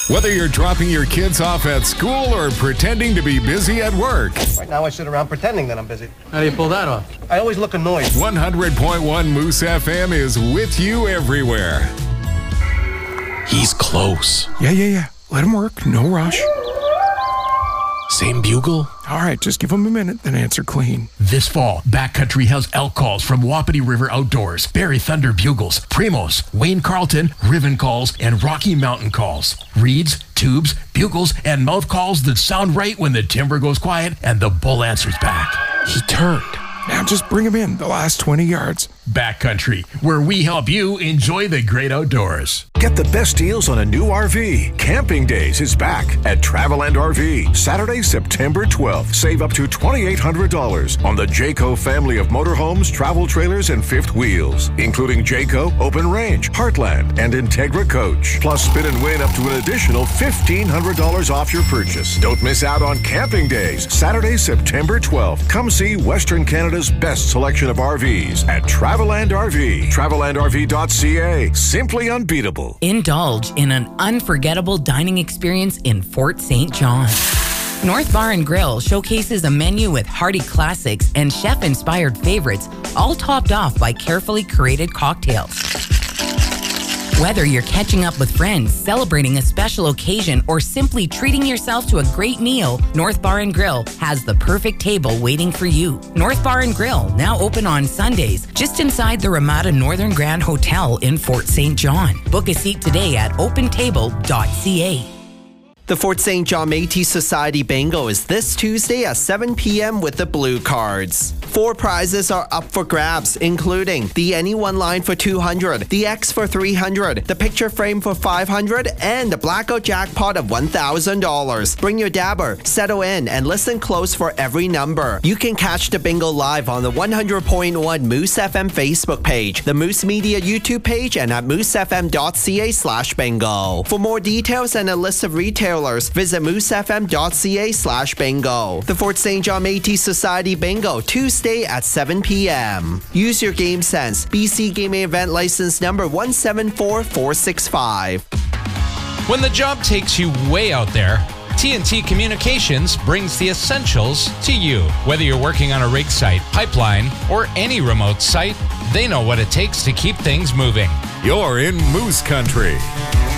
Whether you're dropping your kids off at school or pretending to be busy at work. Right now I sit around pretending that I'm busy. How do you pull that off? I always look annoyed. 100.1 Moose FM is with you everywhere. He's close. Yeah. Let him work. No rush. Same bugle? All right, just give him a minute, then answer clean. This fall, Backcountry has elk calls from Wapiti River Outdoors, Barrie Thunder Bugles, Primos, Wayne Carlton, Riven calls, and Rocky Mountain calls. Reeds, tubes, bugles, and mouth calls that sound right when the timber goes quiet and the bull answers back. He turned. Now just bring him in the last 20 yards. Backcountry, where we help you enjoy the great outdoors. Get the best deals on a new RV. Camping Days is back at Traveland RV. Saturday, September 12th. Save up to $2,800 on the Jayco family of motorhomes, travel trailers, and fifth wheels, including Jayco, Open Range, Heartland, and Integra Coach. Plus, spin and win up to an additional $1,500 off your purchase. Don't miss out on Camping Days. Saturday, September 12th. Come see Western Canada's best selection of RVs at Traveland RV. TravelandRV.ca. Simply unbeatable. Indulge in an unforgettable dining experience in Fort St. John. North Bar and Grill showcases a menu with hearty classics and chef-inspired favorites, all topped off by carefully curated cocktails. Whether you're catching up with friends, celebrating a special occasion, or simply treating yourself to a great meal, North Bar and Grill has the perfect table waiting for you. North Bar and Grill, now open on Sundays, just inside the Ramada Northern Grand Hotel in Fort St. John. Book a seat today at opentable.ca. The Fort St. John Métis Society Bingo is this Tuesday at 7 p.m. with the Blue Cards. 4 prizes are up for grabs, including the Anyone line for $200, the X for $300, the picture frame for $500, and the blackout jackpot of $1,000. Bring your dabber, settle in, and listen close for every number. You can catch the bingo live on the 100.1 Moose FM Facebook page, the Moose Media YouTube page, and at moosefm.ca/bingo. For more details and a list of retailers, visit moosefm.ca/bingo. The Fort St. John Métis Society Bingo, Tuesday at 7 p.m. Use your game sense. BC Gaming Event License number 174465. When the job takes you way out there, TNT Communications brings the essentials to you. Whether you're working on a rig site, pipeline, or any remote site, they know what it takes to keep things moving. You're in Moose Country.